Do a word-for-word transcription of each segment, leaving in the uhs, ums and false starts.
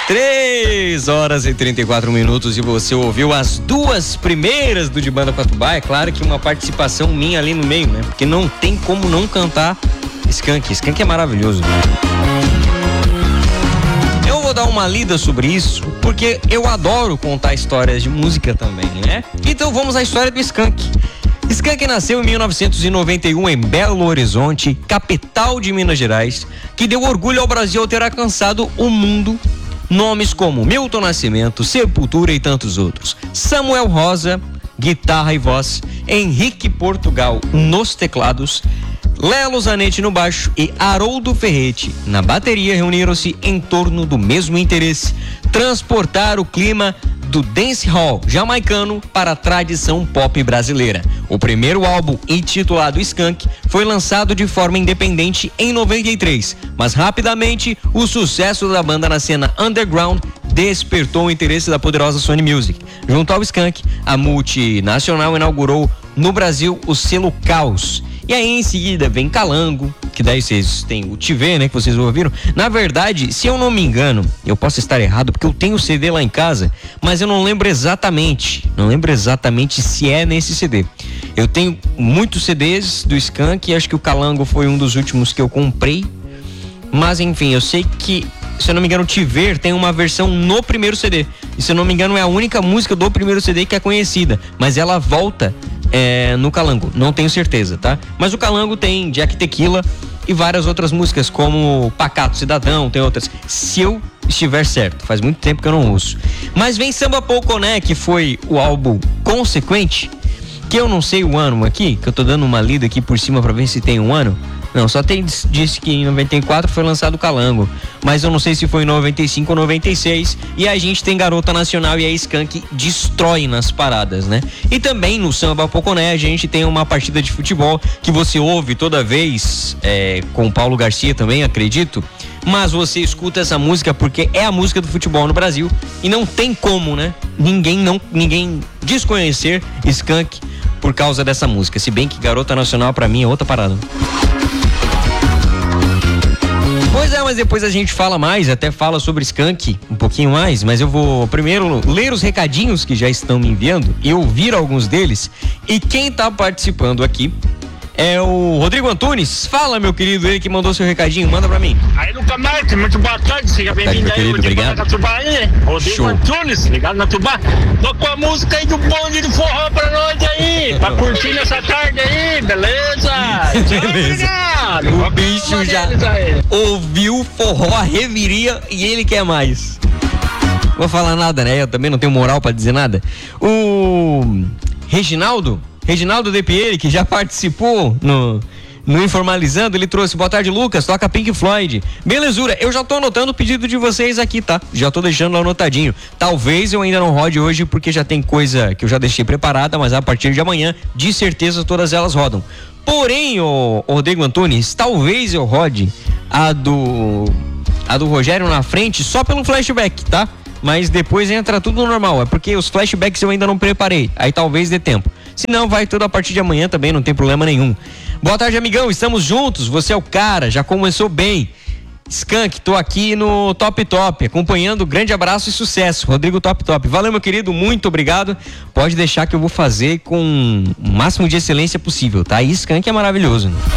três horas e trinta e quatro minutos e você ouviu as duas primeiras do De Banda com Atubá. É claro que uma participação minha ali no meio, né? Porque não tem como não cantar Skank. Skank é maravilhoso. Eu vou dar uma lida sobre isso, porque eu adoro contar histórias de música também, né? Então vamos à história do Skank. Skank nasceu em mil novecentos e noventa e um em Belo Horizonte, capital de Minas Gerais, que deu orgulho ao Brasil ao ter alcançado o mundo. Nomes como Milton Nascimento, Sepultura e tantos outros. Samuel Rosa, guitarra e voz. Henrique Portugal nos teclados. Lelo Zanetti no baixo e Haroldo Ferretti na bateria reuniram-se em torno do mesmo interesse: transportar o clima do dancehall jamaicano para a tradição pop brasileira. O primeiro álbum, intitulado Skank, foi lançado de forma independente em noventa e três, mas rapidamente o sucesso da banda na cena underground despertou o interesse da poderosa Sony Music. Junto ao Skank, a multinacional inaugurou no Brasil o selo Caos. E aí em seguida vem Calango, que daí vocês têm o Te Ver, né, que vocês ouviram. Na verdade, se eu não me engano, eu posso estar errado, porque eu tenho o C D lá em casa, mas eu não lembro exatamente, não lembro exatamente se é nesse C D. Eu tenho muitos C Ds do Skank e acho que o Calango foi um dos últimos que eu comprei. Mas enfim, eu sei que, se eu não me engano, Te Ver tem uma versão no primeiro C D. E se eu não me engano, é a única música do primeiro C D que é conhecida, mas ela volta É, no Calango, não tenho certeza, tá? Mas o Calango tem Jack Tequila e várias outras músicas, como Pacato Cidadão, tem outras. Se eu estiver certo, faz muito tempo que eu não ouço. Mas vem Samba Pouconé, que foi o álbum consequente, que eu não sei o ano aqui, que eu tô dando uma lida aqui por cima pra ver se tem um ano. Não, só tem, disse que em noventa e quatro foi lançado o Calango, mas eu não sei se foi em noventa e cinco ou noventa e seis. E a gente tem Garota Nacional e a Skank destrói nas paradas, né? E também no Samba Pouconé a gente tem uma partida de futebol que você ouve toda vez, é, com o Paulo Garcia também, acredito. Mas você escuta essa música porque é a música do futebol no Brasil e não tem como, né? Ninguém, não, ninguém desconhecer Skank por causa dessa música. Se bem que Garota Nacional pra mim é outra parada. Pois é, mas depois a gente fala mais, até fala sobre Skank um pouquinho mais, mas eu vou primeiro ler os recadinhos que já estão me enviando e ouvir alguns deles. E quem tá participando aqui é o Rodrigo Antunes. Fala, meu querido, ele que mandou seu recadinho, manda pra mim. Aí, Luca Marques, muito boa tarde, seja bem-vindo aí, o de Banda com Atubá aí, Rodrigo Show. Antunes, ligado na Tubá. Tocou a música aí do bonde do forró pra nós aí, pra curtir nessa tarde aí, beleza? Beleza. O bicho já ouviu forró, reviria e ele quer mais. Não vou falar nada, né? Eu também não tenho moral pra dizer nada. O Reginaldo, Reginaldo De Pieri, que já participou no, no Informalizando, ele trouxe: boa tarde, Lucas, toca Pink Floyd. Belezura, eu já tô anotando o pedido de vocês aqui, tá? Já tô deixando anotadinho. Talvez eu ainda não rode hoje, porque já tem coisa que eu já deixei preparada, mas a partir de amanhã, de certeza, todas elas rodam. Porém, o Rodrigo Antunes, talvez eu rode a do, a do Rogério na frente só pelo flashback, tá? Mas depois entra tudo normal, é porque os flashbacks eu ainda não preparei, aí talvez dê tempo. Se não, vai tudo a partir de amanhã também, não tem problema nenhum. Boa tarde, amigão, estamos juntos, você é o cara, já começou bem. Skank, tô aqui no Top Top, acompanhando, grande abraço e sucesso, Rodrigo Top Top. Valeu, meu querido, muito obrigado. Pode deixar que eu vou fazer com o máximo de excelência possível, tá? E Skank é maravilhoso, né?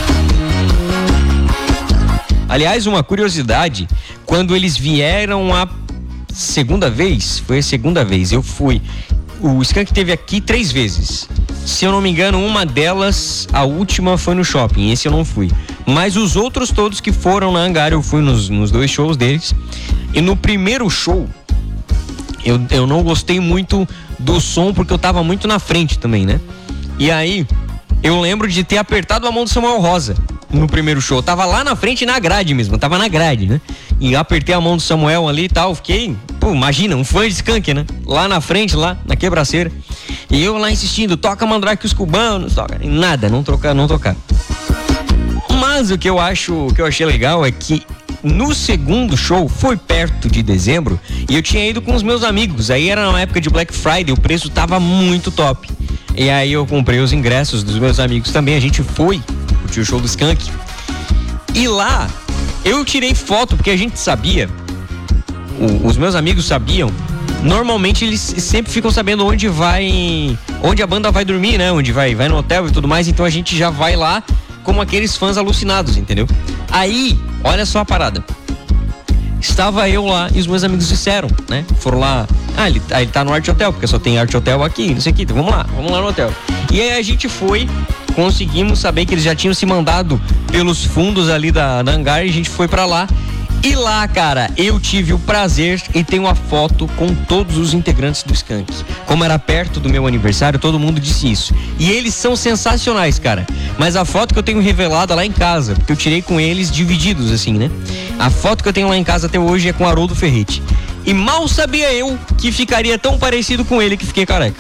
Aliás, uma curiosidade, quando eles vieram a segunda vez, foi a segunda vez, eu fui. O Skank teve aqui três vezes. Se eu não me engano, uma delas, a última, foi no shopping. Esse eu não fui. Mas os outros todos que foram na Hangar, eu fui nos, nos dois shows deles. E no primeiro show, eu, eu não gostei muito do som, porque eu tava muito na frente também, né? E aí, eu lembro de ter apertado a mão do Samuel Rosa no primeiro show. Eu tava lá na frente, na grade mesmo. Eu tava na grade, né? E apertei a mão do Samuel ali e tal. Fiquei, pô, imagina, um fã de Skank, né? Lá na frente, lá, na quebraceira. E eu lá insistindo, toca Mandrake os cubanos, toca. Nada, não trocar, não tocar. Mas o que eu acho, o que eu achei legal é que no segundo show, foi perto de dezembro, e eu tinha ido com os meus amigos. Aí era na época de Black Friday, o preço tava muito top. E aí eu comprei os ingressos dos meus amigos também. A gente foi curtir o show do Skank. E lá, eu tirei foto, porque a gente sabia o, os meus amigos sabiam, normalmente eles sempre ficam sabendo onde vai, onde a banda vai dormir, né? Onde vai, vai no hotel e tudo mais, então a gente já vai lá como aqueles fãs alucinados, entendeu? Aí, olha só a parada. Estava eu lá e os meus amigos disseram, né? Foram lá, ah, ele, ah, ele tá no Art Hotel, porque só tem Art Hotel aqui, não sei o que, então vamos lá, vamos lá no hotel. E aí a gente foi, conseguimos saber que eles já tinham se mandado pelos fundos ali da, da hangar e a gente foi pra lá. E lá, cara, eu tive o prazer e tenho uma foto com todos os integrantes do Skank. Como era perto do meu aniversário, todo mundo disse isso. E eles são sensacionais, cara. Mas a foto que eu tenho revelada lá em casa, porque eu tirei com eles divididos, assim, né? A foto que eu tenho lá em casa até hoje é com o Haroldo Ferretti. E mal sabia eu que ficaria tão parecido com ele que fiquei careca.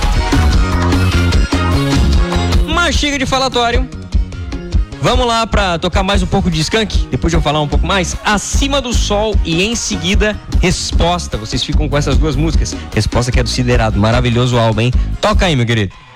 Mas chega de falatório. Vamos lá pra tocar mais um pouco de Skank, depois de eu falar um pouco mais. Acima do Sol e em seguida Resposta. Vocês ficam com essas duas músicas. Resposta que é do Siderado, maravilhoso álbum, hein? Toca aí, meu querido.